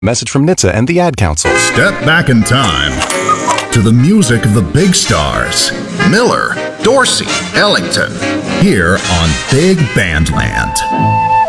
Message from NHTSA and the Ad Council. Step back in time to the music of the big stars. Miller, Dorsey, Ellington. Here on Big Band Land.